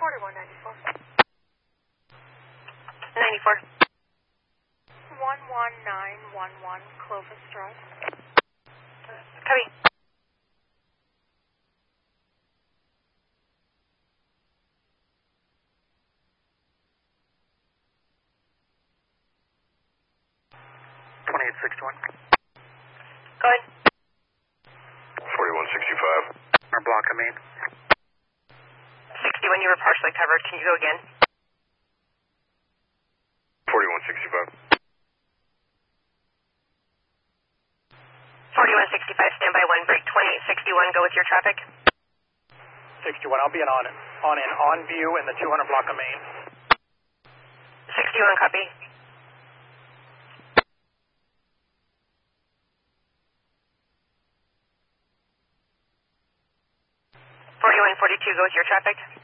4194. 94. 11911 Clovis Drive. Copy. Go ahead. 4165. Our block, I mean. 61, you were partially covered. Can you go again? 4165. 4165, standby 1, break 2861, go with your traffic. 61, I'll be on view in the 200 block of Main. 61, copy. 4142, go with your traffic.